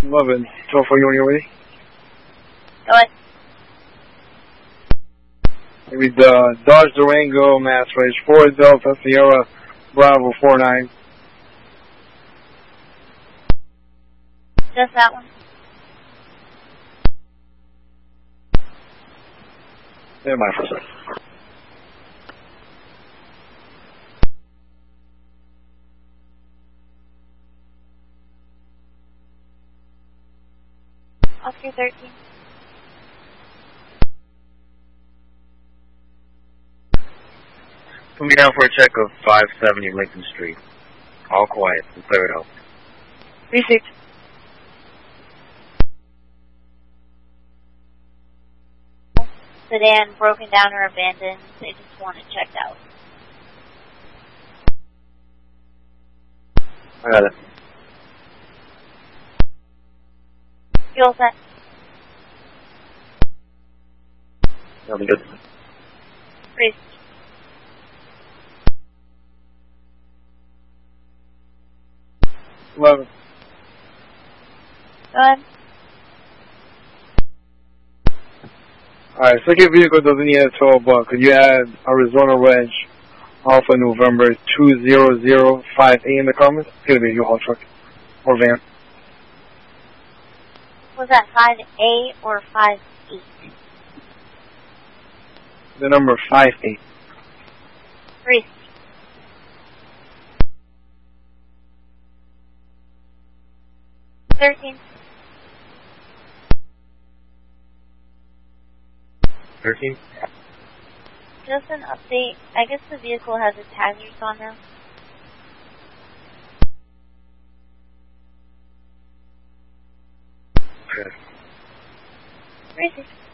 11. 12 for you when you're ready. Go ahead. Maybe the Dodge Durango, Mass Range 4 Delta Sierra Bravo 49. Just that one. Never mind for a second. Oscar 13. Put me down for a check of 570 Lincoln Street. All quiet and clear it out. Received. Sedan broken down or abandoned. They just want it checked out. I got it. Fuel set. That'll be good. Received. Go ahead. Alright, second vehicle doesn't need a tow, but could you add Arizona Reg Alpha November 20058 in the comments? It's going to be a U-Haul truck or van. Was that 5A or 5-8? The number 58. Received. $13. 13? Just an update. I guess the vehicle has its hazards on now. Okay. Received.